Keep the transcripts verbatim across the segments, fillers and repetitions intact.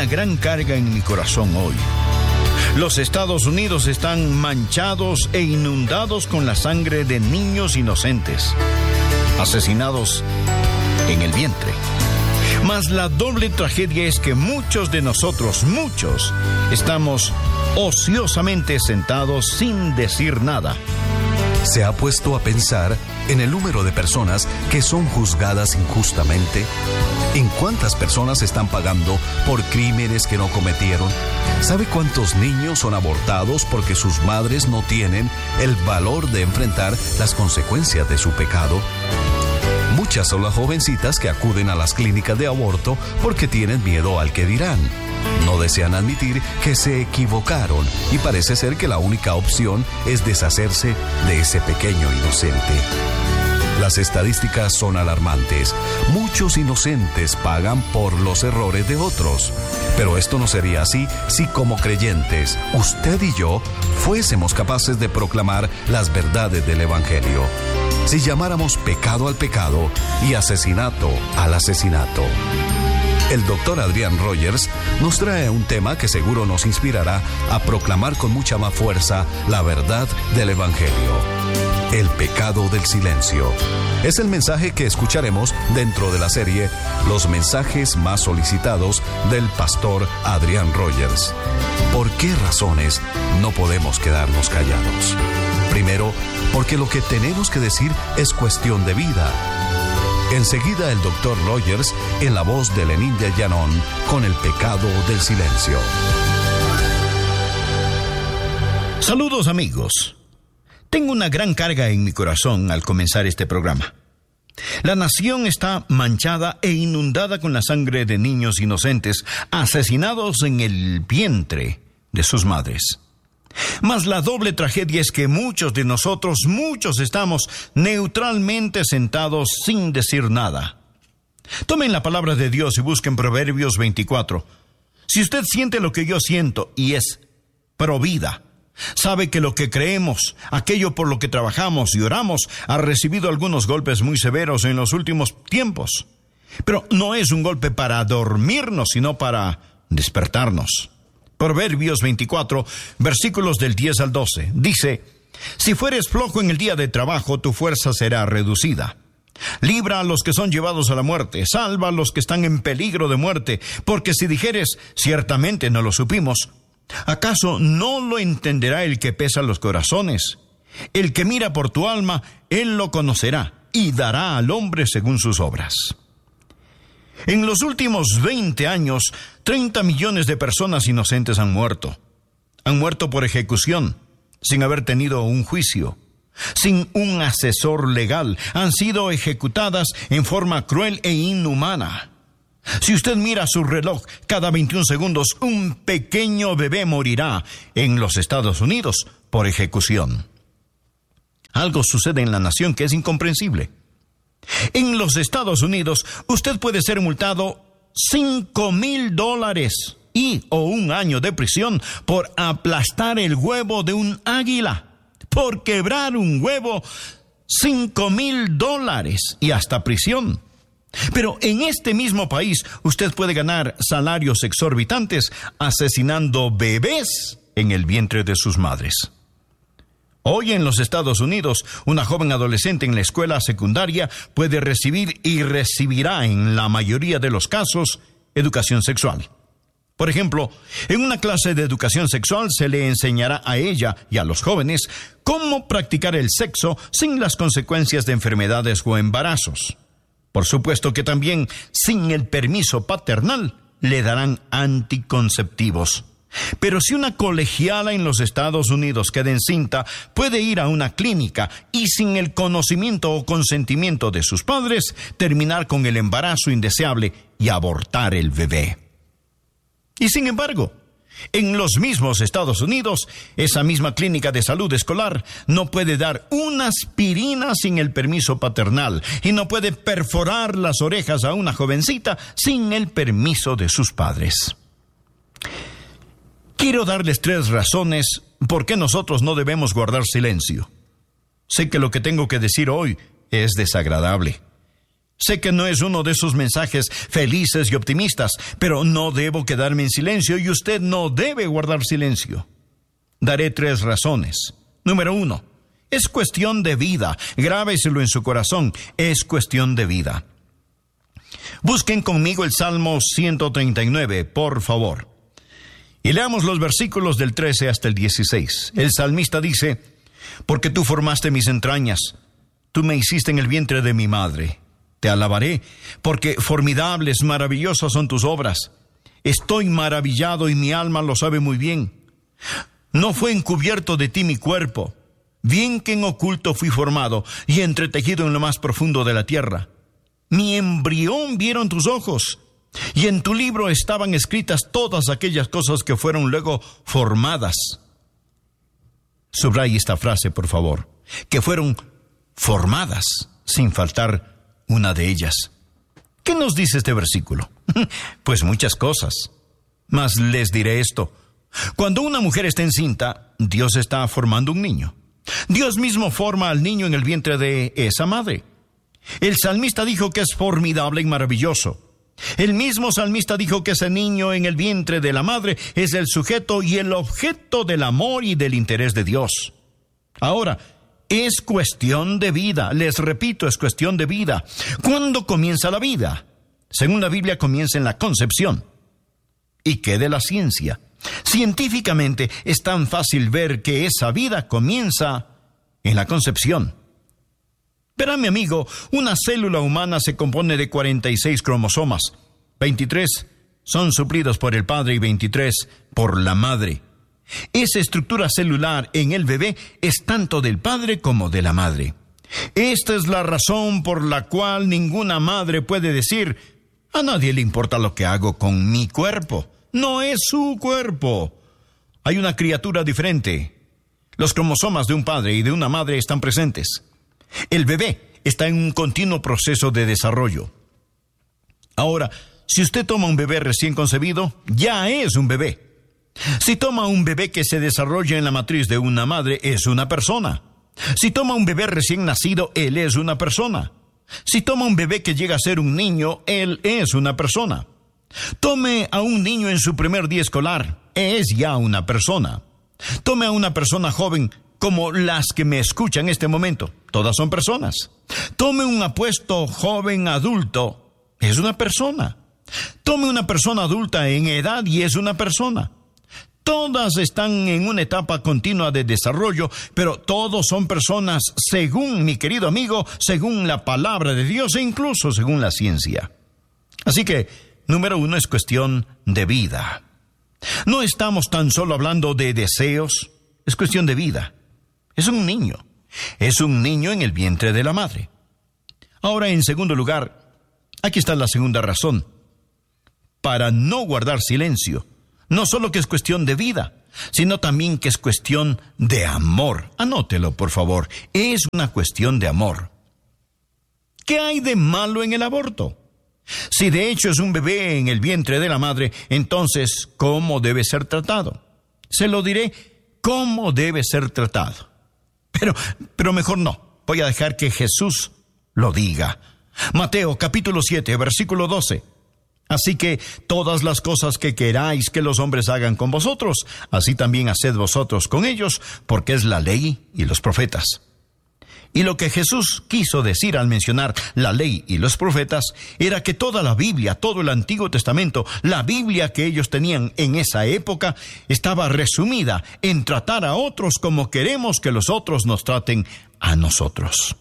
una gran carga en mi corazón hoy. Los Estados Unidos están manchados e inundados con la sangre de niños inocentes, asesinados en el vientre. Mas la doble tragedia es que muchos de nosotros, muchos, estamos ociosamente sentados sin decir nada. ¿Se ha puesto a pensar en el número de personas que son juzgadas injustamente? ¿En cuántas personas están pagando por crímenes que no cometieron? ¿Sabe cuántos niños son abortados porque sus madres no tienen el valor de enfrentar las consecuencias de su pecado? Muchas son las jovencitas que acuden a las clínicas de aborto porque tienen miedo al que dirán. No desean admitir que se equivocaron y parece ser que la única opción es deshacerse de ese pequeño inocente. Las estadísticas son alarmantes. Muchos inocentes pagan por los errores de otros. Pero esto no sería así si como creyentes, usted y yo, fuésemos capaces de proclamar las verdades del Evangelio. Si llamáramos pecado al pecado y asesinato al asesinato. El doctor Adrian Rogers nos trae un tema que seguro nos inspirará a proclamar con mucha más fuerza la verdad del Evangelio. El pecado del silencio. Es el mensaje que escucharemos dentro de la serie Los mensajes más solicitados del pastor Adrian Rogers. ¿Por qué razones no podemos quedarnos callados? Primero, porque lo que tenemos que decir es cuestión de vida. Enseguida el doctor Rogers en la voz de Lenín de Llanón con el pecado del silencio. Saludos amigos. Tengo una gran carga en mi corazón al comenzar este programa. La nación está manchada e inundada con la sangre de niños inocentes asesinados en el vientre de sus madres. Mas la doble tragedia es que muchos de nosotros, muchos estamos neutralmente sentados sin decir nada. Tomen la palabra de Dios y busquen Proverbios veinticuatro. Si usted siente lo que yo siento y es pro vida, sabe que lo que creemos, aquello por lo que trabajamos y oramos, ha recibido algunos golpes muy severos en los últimos tiempos. Pero no es un golpe para dormirnos, sino para despertarnos. Proverbios veinticuatro, versículos del diez al doce, dice: Si fueres flojo en el día de trabajo, tu fuerza será reducida. Libra a los que son llevados a la muerte, salva a los que están en peligro de muerte, porque si dijeres, ciertamente no lo supimos, ¿acaso no lo entenderá el que pesa los corazones? El que mira por tu alma, él lo conocerá, y dará al hombre según sus obras. En los últimos veinte años, treinta millones de personas inocentes han muerto. Han muerto por ejecución, sin haber tenido un juicio, sin un asesor legal. Han sido ejecutadas en forma cruel e inhumana. Si usted mira su reloj, cada veintiún segundos un pequeño bebé morirá en los Estados Unidos por ejecución. Algo sucede en la nación que es incomprensible. En los Estados Unidos, usted puede ser multado cinco mil dólares y o un año de prisión por aplastar el huevo de un águila. Por quebrar un huevo, cinco mil dólares y hasta prisión. Pero en este mismo país, usted puede ganar salarios exorbitantes asesinando bebés en el vientre de sus madres. Hoy en los Estados Unidos, una joven adolescente en la escuela secundaria puede recibir y recibirá en la mayoría de los casos educación sexual. Por ejemplo, en una clase de educación sexual se le enseñará a ella y a los jóvenes cómo practicar el sexo sin las consecuencias de enfermedades o embarazos. Por supuesto que también, sin el permiso paternal, le darán anticonceptivos. Pero si una colegiala en los Estados Unidos queda encinta, puede ir a una clínica y sin el conocimiento o consentimiento de sus padres, terminar con el embarazo indeseable y abortar el bebé. Y sin embargo, en los mismos Estados Unidos, esa misma clínica de salud escolar no puede dar una aspirina sin el permiso paternal y no puede perforar las orejas a una jovencita sin el permiso de sus padres. Quiero darles tres razones por qué nosotros no debemos guardar silencio. Sé que lo que tengo que decir hoy es desagradable. Sé que no es uno de esos mensajes felices y optimistas, pero no debo quedarme en silencio y usted no debe guardar silencio. Daré tres razones. Número uno, es cuestión de vida. Grábeselo en su corazón, es cuestión de vida. Busquen conmigo el Salmo ciento treinta y nueve, por favor. Y leamos los versículos del trece hasta el dieciséis. El salmista dice: porque tú formaste mis entrañas, tú me hiciste en el vientre de mi madre. Te alabaré, porque formidables, maravillosas son tus obras. Estoy maravillado y mi alma lo sabe muy bien. No fue encubierto de ti mi cuerpo, bien que en oculto fui formado y entretejido en lo más profundo de la tierra. Mi embrión vieron tus ojos, y en tu libro estaban escritas todas aquellas cosas que fueron luego formadas. Subraye esta frase, por favor, que fueron formadas, sin faltar una de ellas. ¿Qué nos dice este versículo? Pues muchas cosas. Mas les diré esto: cuando una mujer está encinta, Dios está formando un niño. Dios mismo forma al niño en el vientre de esa madre. El salmista dijo que es formidable y maravilloso. El mismo salmista dijo que ese niño en el vientre de la madre es el sujeto y el objeto del amor y del interés de Dios. Ahora, es cuestión de vida. Les repito, es cuestión de vida. ¿Cuándo comienza la vida? Según la Biblia, comienza en la concepción. ¿Y qué de la ciencia? Científicamente es tan fácil ver que esa vida comienza en la concepción. Verá, mi amigo, una célula humana se compone de cuarenta y seis cromosomas. veintitrés son suplidos por el padre y veintitrés por la madre. Esa estructura celular en el bebé es tanto del padre como de la madre. Esta es la razón por la cual ninguna madre puede decir: a nadie le importa lo que hago con mi cuerpo. No es su cuerpo. Hay una criatura diferente. Los cromosomas de un padre y de una madre están presentes. El bebé está en un continuo proceso de desarrollo. Ahora, si usted toma un bebé recién concebido, ya es un bebé. Si toma un bebé que se desarrolla en la matriz de una madre, es una persona. Si toma un bebé recién nacido, él es una persona. Si toma un bebé que llega a ser un niño, él es una persona. Tome a un niño en su primer día escolar, es ya una persona. Tome a una persona joven como las que me escuchan en este momento, todas son personas. Tome un apuesto joven adulto, es una persona. Tome una persona adulta en edad y es una persona. Todas están en una etapa continua de desarrollo, pero todos son personas según, mi querido amigo, según la palabra de Dios e incluso según la ciencia. Así que, número uno, es cuestión de vida. No estamos tan solo hablando de deseos, es cuestión de vida. Es un niño. Es un niño en el vientre de la madre. Ahora, en segundo lugar, aquí está la segunda razón. Para no guardar silencio. No solo que es cuestión de vida, sino también que es cuestión de amor. Anótelo, por favor. Es una cuestión de amor. ¿Qué hay de malo en el aborto? Si de hecho es un bebé en el vientre de la madre, entonces, ¿cómo debe ser tratado? Se lo diré, ¿cómo debe ser tratado? Pero, pero mejor no. Voy a dejar que Jesús lo diga. Mateo capítulo siete, versículo doce. Así que todas las cosas que queráis que los hombres hagan con vosotros, así también haced vosotros con ellos, porque es la ley y los profetas. Y lo que Jesús quiso decir al mencionar la ley y los profetas era que toda la Biblia, todo el Antiguo Testamento, la Biblia que ellos tenían en esa época, estaba resumida en tratar a otros como queremos que los otros nos traten a nosotros.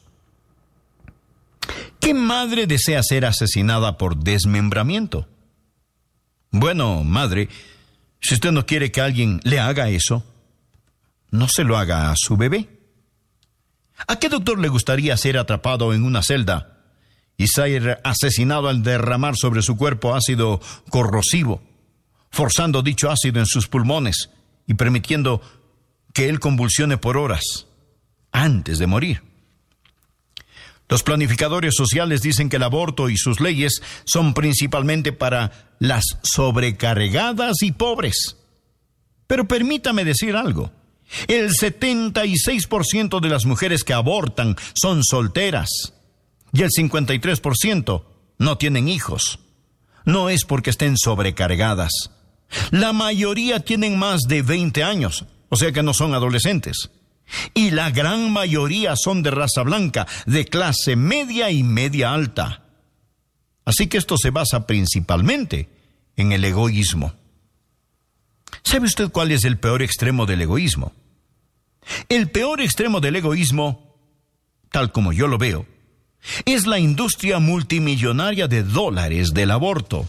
¿Qué madre desea ser asesinada por desmembramiento? Bueno, madre, si usted no quiere que alguien le haga eso, no se lo haga a su bebé. ¿A qué doctor le gustaría ser atrapado en una celda y ser asesinado al derramar sobre su cuerpo ácido corrosivo, forzando dicho ácido en sus pulmones y permitiendo que él convulsione por horas antes de morir? Los planificadores sociales dicen que el aborto y sus leyes son principalmente para las sobrecargadas y pobres. Pero permítame decir algo. El setenta y seis por ciento de las mujeres que abortan son solteras. y el cincuenta y tres por ciento no tienen hijos. No es porque estén sobrecargadas. La mayoría tienen más de veinte años, o sea que no son adolescentes. Y la gran mayoría son de raza blanca, de clase media y media alta. Así que esto se basa principalmente en el egoísmo. ¿Sabe usted cuál es el peor extremo del egoísmo? El peor extremo del egoísmo, tal como yo lo veo, es la industria multimillonaria de dólares del aborto.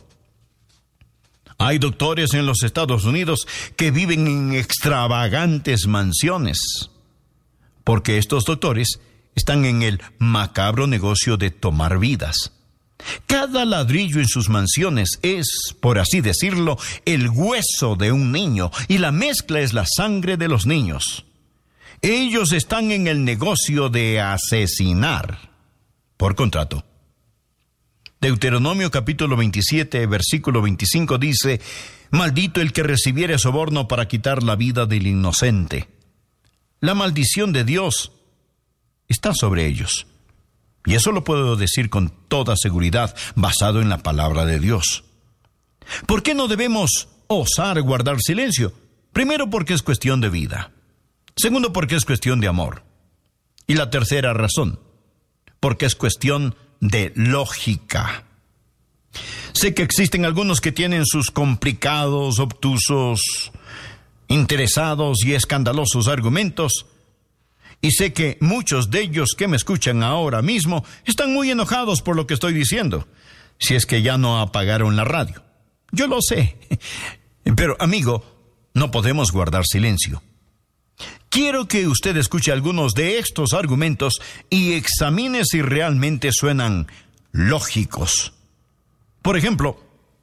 Hay doctores en los Estados Unidos que viven en extravagantes mansiones, porque estos doctores están en el macabro negocio de tomar vidas. Cada ladrillo en sus mansiones es, por así decirlo, el hueso de un niño, y la mezcla es la sangre de los niños. Ellos están en el negocio de asesinar por contrato. Deuteronomio capítulo veintisiete, versículo veinticinco dice: maldito el que recibiere soborno para quitar la vida del inocente. La maldición de Dios está sobre ellos. Y eso lo puedo decir con toda seguridad, basado en la palabra de Dios. ¿Por qué no debemos osar guardar silencio? Primero, porque es cuestión de vida. Segundo, porque es cuestión de amor. Y la tercera razón, porque es cuestión de lógica. Sé que existen algunos que tienen sus complicados, obtusos, interesados y escandalosos argumentos, y sé que muchos de ellos que me escuchan ahora mismo están muy enojados por lo que estoy diciendo, si es que ya no apagaron la radio. Yo lo sé, pero amigo, no podemos guardar silencio. Quiero que usted escuche algunos de estos argumentos y examine si realmente suenan lógicos. Por ejemplo,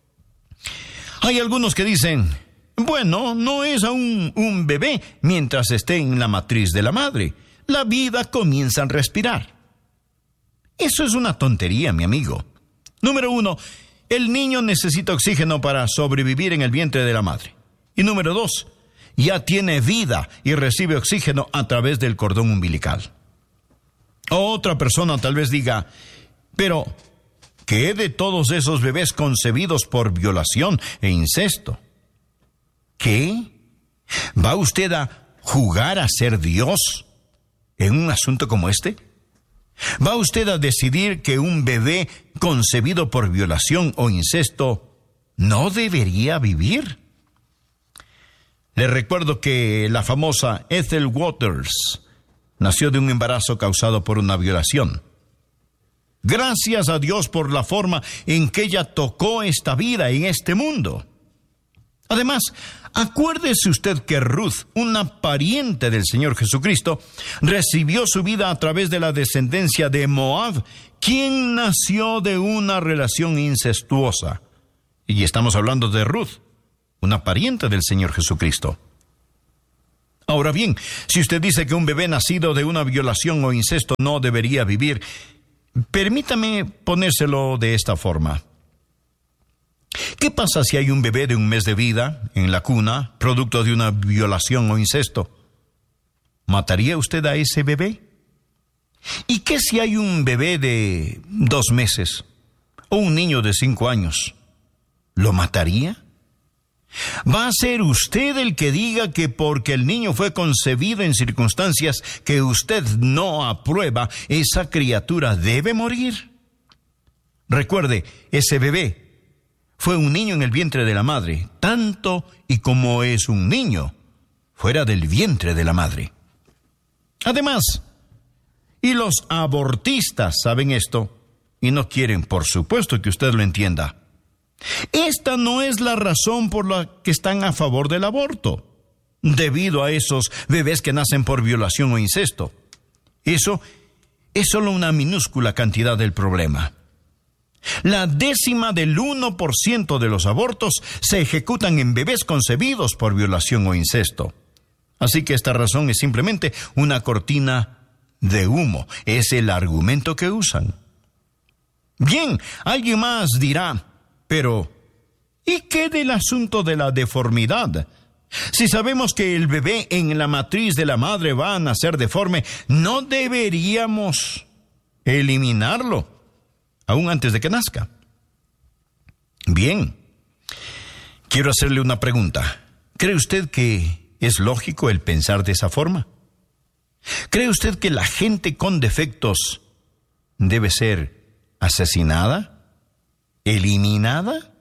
hay algunos que dicen: bueno, no es aún un bebé mientras esté en la matriz de la madre. La vida comienza a respirar. Eso es una tontería, mi amigo. Número uno, el niño necesita oxígeno para sobrevivir en el vientre de la madre. Y número dos, ya tiene vida y recibe oxígeno a través del cordón umbilical. Otra persona tal vez diga: pero ¿qué de todos esos bebés concebidos por violación e incesto? ¿Qué? ¿Va usted a jugar a ser Dios en un asunto como este? ¿Va usted a decidir que un bebé concebido por violación o incesto no debería vivir? Le recuerdo que la famosa Ethel Waters nació de un embarazo causado por una violación. Gracias a Dios por la forma en que ella tocó esta vida en este mundo. Además, acuérdese usted que Ruth, una pariente del Señor Jesucristo, recibió su vida a través de la descendencia de Moab, quien nació de una relación incestuosa. Y estamos hablando de Ruth, una pariente del Señor Jesucristo. Ahora bien, si usted dice que un bebé nacido de una violación o incesto no debería vivir, permítame ponérselo de esta forma. ¿Qué pasa si hay un bebé de un mes de vida en la cuna, producto de una violación o incesto? ¿Mataría usted a ese bebé? ¿Y qué si hay un bebé de dos meses o un niño de cinco años? ¿Lo mataría? ¿Va a ser usted el que diga que porque el niño fue concebido en circunstancias que usted no aprueba, esa criatura debe morir? Recuerde, ese bebé fue un niño en el vientre de la madre, tanto y como es un niño fuera del vientre de la madre. Además, y los abortistas saben esto y no quieren, por supuesto, que usted lo entienda. Esta no es la razón por la que están a favor del aborto, debido a esos bebés que nacen por violación o incesto. Eso es solo una minúscula cantidad del problema. La décima del uno por ciento de los abortos se ejecutan en bebés concebidos por violación o incesto. Así que esta razón es simplemente una cortina de humo. Es el argumento que usan. Bien, alguien más dirá: pero, ¿y qué del asunto de la deformidad? Si sabemos que el bebé en la matriz de la madre va a nacer deforme, ¿no deberíamos eliminarlo, aún antes de que nazca. Bien, quiero hacerle una pregunta. ¿Cree usted que es lógico el pensar de esa forma? ¿Cree usted que la gente con defectos debe ser asesinada? ¿Eliminada?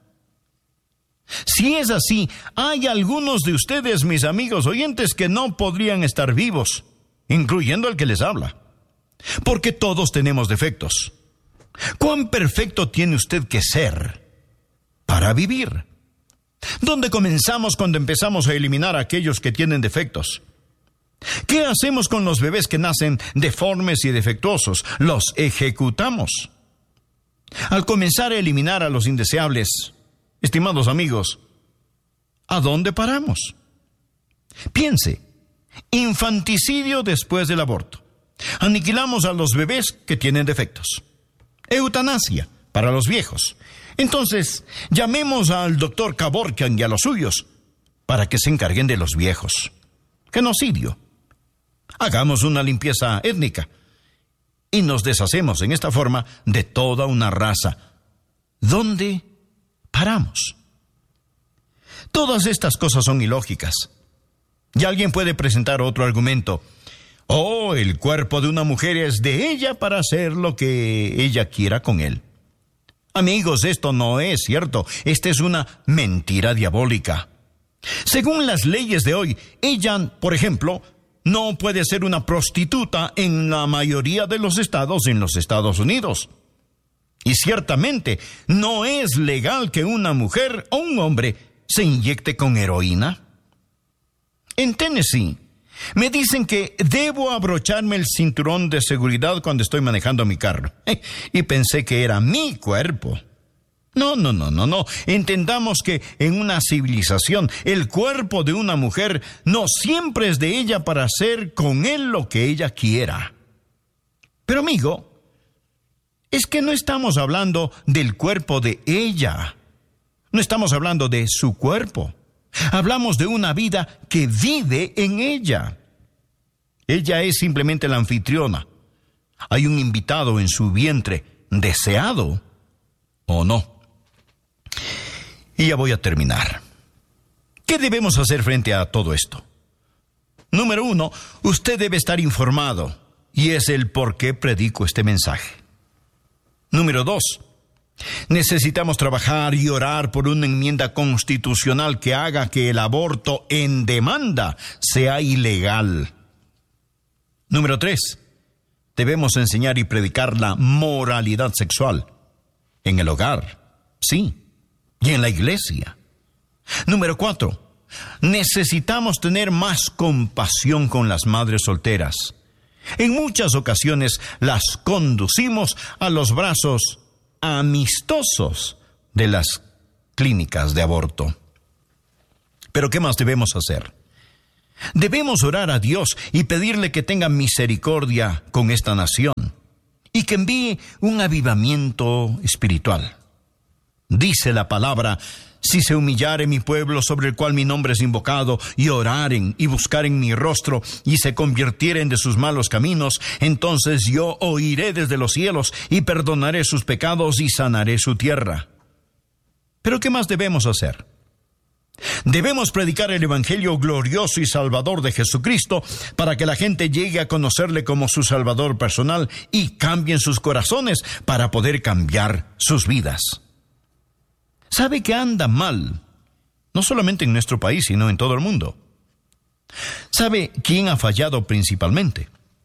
Si es así, hay algunos de ustedes, mis amigos oyentes, que no podrían estar vivos, incluyendo al que les habla, porque todos tenemos defectos. ¿Cuán perfecto tiene usted que ser para vivir? ¿Dónde comenzamos cuando empezamos a eliminar a aquellos que tienen defectos? ¿Qué hacemos con los bebés que nacen deformes y defectuosos? Los ejecutamos. Al comenzar a eliminar a los indeseables, estimados amigos, ¿a dónde paramos? Piense, infanticidio después del aborto. Aniquilamos a los bebés que tienen defectos. Eutanasia para los viejos. Entonces, llamemos al doctor Kevorkian y a los suyos para que se encarguen de los viejos. Genocidio. Hagamos una limpieza étnica y nos deshacemos en esta forma de toda una raza. ¿Dónde paramos? Todas estas cosas son ilógicas. Y alguien puede presentar otro argumento. Oh, el cuerpo de una mujer es de ella para hacer lo que ella quiera con él. Amigos, esto no es cierto. Esta es una mentira diabólica. Según las leyes de hoy, ella, por ejemplo, no puede ser una prostituta en la mayoría de los estados en los Estados Unidos. Y ciertamente no es legal que una mujer o un hombre se inyecte con heroína. En Tennessee, me dicen que debo abrocharme el cinturón de seguridad cuando estoy manejando mi carro. Y pensé que era mi cuerpo. No, no, no, no, no. Entendamos que en una civilización, el cuerpo de una mujer no siempre es de ella para hacer con él lo que ella quiera. Pero amigo, es que no estamos hablando del cuerpo de ella. No estamos hablando de su cuerpo. Hablamos de una vida que vive en ella. Ella es simplemente la anfitriona. Hay un invitado en su vientre, deseado o no. Y ya voy a terminar. ¿Qué debemos hacer frente a todo esto? Número uno, usted debe estar informado, y es el por qué predico este mensaje. Número dos, necesitamos trabajar y orar por una enmienda constitucional que haga que el aborto en demanda sea ilegal. Número tres, debemos enseñar y predicar la moralidad sexual en el hogar, sí, y en la iglesia. Número cuatro, necesitamos tener más compasión con las madres solteras. En muchas ocasiones las conducimos a los brazos amistosos de las clínicas de aborto. Pero ¿qué más debemos hacer? Debemos orar a Dios y pedirle que tenga misericordia con esta nación y que envíe un avivamiento espiritual. Dice la palabra: si se humillare mi pueblo sobre el cual mi nombre es invocado, y oraren y buscaren mi rostro, y se convirtieren de sus malos caminos, entonces yo oiré desde los cielos, y perdonaré sus pecados, y sanaré su tierra. ¿Pero qué más debemos hacer? Debemos predicar el evangelio glorioso y salvador de Jesucristo, para que la gente llegue a conocerle como su salvador personal, y cambien sus corazones para poder cambiar sus vidas. ¿Sabe que anda mal? No solamente en nuestro país, sino en todo el mundo. ¿Sabe quién ha fallado principalmente?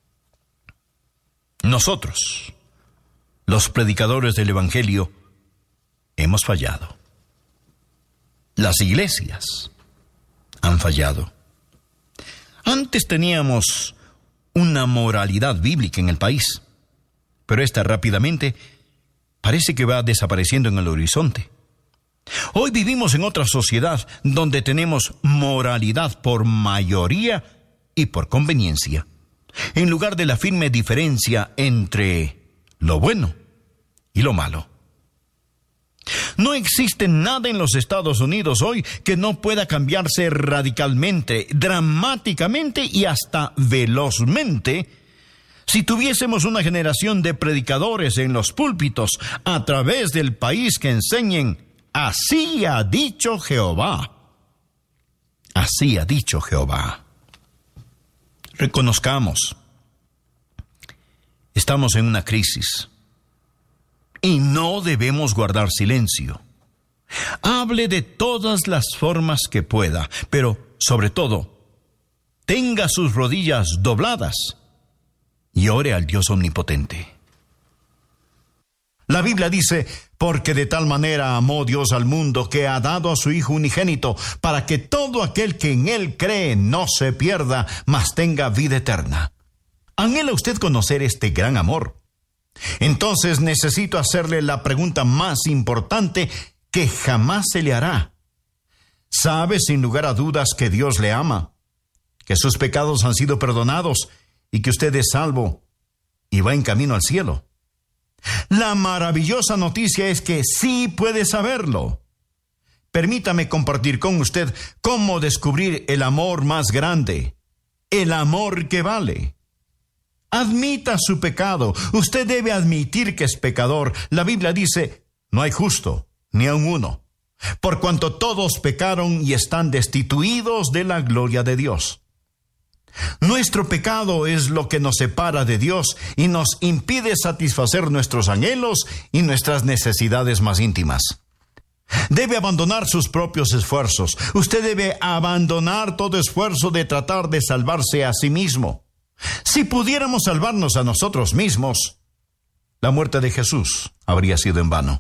Nosotros, los predicadores del evangelio, hemos fallado. Las iglesias han fallado. Antes teníamos una moralidad bíblica en el país, pero esta rápidamente parece que va desapareciendo en el horizonte. Hoy vivimos en otra sociedad donde tenemos moralidad por mayoría y por conveniencia, en lugar de la firme diferencia entre lo bueno y lo malo. No existe nada en los Estados Unidos hoy que no pueda cambiarse radicalmente, dramáticamente y hasta velozmente Si tuviésemos una generación de predicadores en los púlpitos a través del país que enseñen, así ha dicho Jehová. Así ha dicho Jehová. Reconozcamos, estamos en una crisis y no debemos guardar silencio. Hable de todas las formas que pueda, pero sobre todo, tenga sus rodillas dobladas y ore al Dios omnipotente. La Biblia dice, porque de tal manera amó Dios al mundo que ha dado a su Hijo unigénito, para que todo aquel que en Él cree no se pierda, mas tenga vida eterna. ¿Anhela usted conocer este gran amor? Entonces necesito hacerle la pregunta más importante que jamás se le hará. ¿Sabe sin lugar a dudas que Dios le ama, que sus pecados han sido perdonados y que usted es salvo y va en camino al cielo? La maravillosa noticia es que sí puede saberlo. Permítame compartir con usted cómo descubrir el amor más grande, el amor que vale. Admita su pecado. Usted debe admitir que es pecador. La Biblia dice, no hay justo, ni aun uno, por cuanto todos pecaron y están destituidos de la gloria de Dios. Nuestro pecado es lo que nos separa de Dios y nos impide satisfacer nuestros anhelos y nuestras necesidades más íntimas. Debe abandonar sus propios esfuerzos. Usted debe abandonar todo esfuerzo de tratar de salvarse a sí mismo. Si pudiéramos salvarnos a nosotros mismos, la muerte de Jesús habría sido en vano.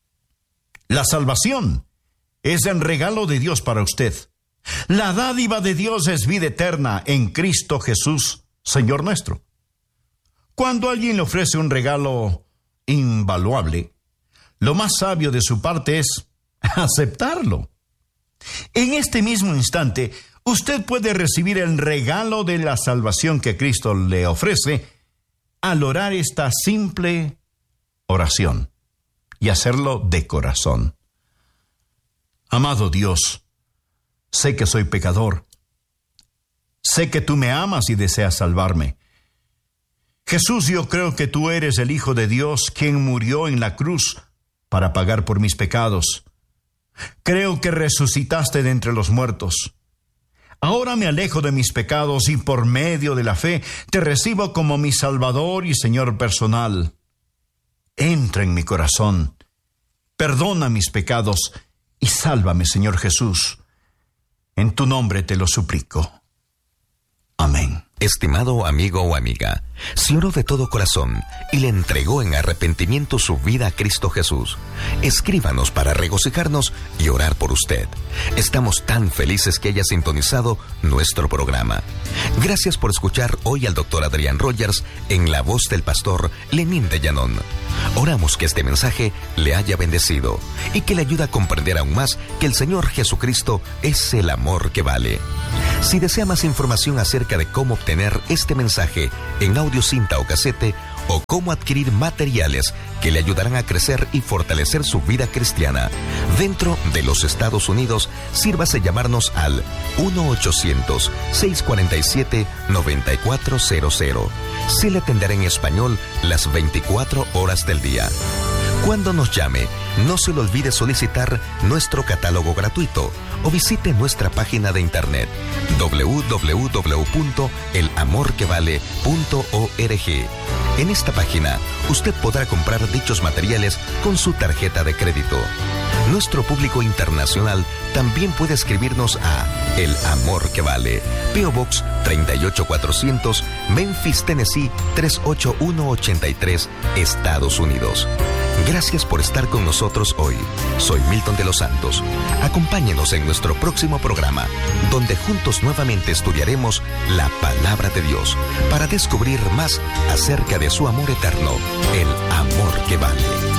La salvación es el regalo de Dios para usted. La dádiva de Dios es vida eterna en Cristo Jesús, Señor nuestro. Cuando alguien le ofrece un regalo invaluable, lo más sabio de su parte es aceptarlo. En este mismo instante, usted puede recibir el regalo de la salvación que Cristo le ofrece al orar esta simple oración y hacerlo de corazón. Amado Dios, sé que soy pecador. Sé que tú me amas y deseas salvarme. Jesús, yo creo que tú eres el Hijo de Dios, quien murió en la cruz para pagar por mis pecados. Creo que resucitaste de entre los muertos. Ahora me alejo de mis pecados y por medio de la fe te recibo como mi Salvador y Señor personal. Entra en mi corazón, perdona mis pecados y sálvame, Señor Jesús. En tu nombre te lo suplico. Amén. Estimado amigo o amiga, si oró de todo corazón y le entregó en arrepentimiento su vida a Cristo Jesús, escríbanos para regocijarnos y orar por usted. Estamos tan felices que haya sintonizado nuestro programa. Gracias por escuchar hoy al doctor Adrián Rogers en la voz del pastor Lenín de Llanón. Oramos que este mensaje le haya bendecido y que le ayude a comprender aún más que el Señor Jesucristo es el amor que vale. Si desea más información acerca de cómo obtener este mensaje en audio cinta o casete, o cómo adquirir materiales que le ayudarán a crecer y fortalecer su vida cristiana dentro de los Estados Unidos, sírvase llamarnos al uno ochocientos, seiscientos cuarenta y siete, noventa y cuatro cero cero. Se le atenderá en español las veinticuatro horas del día. Cuando nos llame, no se le olvide solicitar nuestro catálogo gratuito o visite nuestra página de internet doble u doble u doble u punto el amor que vale punto org. En esta página, usted podrá comprar dichos materiales con su tarjeta de crédito. Nuestro público internacional también puede escribirnos a El Amor que Vale, P O Box treinta y ocho cuatrocientos, Memphis, Tennessee tres ocho uno ocho tres, Estados Unidos. Gracias por estar con nosotros hoy. Soy Milton de los Santos. Acompáñenos en nuestro próximo programa, donde juntos nuevamente estudiaremos la Palabra de Dios para descubrir más acerca de su amor eterno, el amor que vale.